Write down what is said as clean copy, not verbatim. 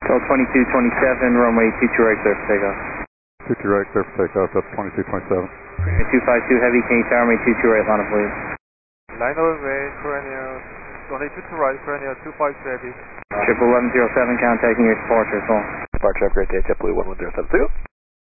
So 2227, runway 22 right, clear for takeoff. 22 right, clear for takeoff, that's 2227. 252 heavy, can you tower me 22 right, line up please. 911, Korean 22 to right, Korean 252 heavy. Triple 1107, contacting your departure, call. Departure upgrade to JetBlue 11072.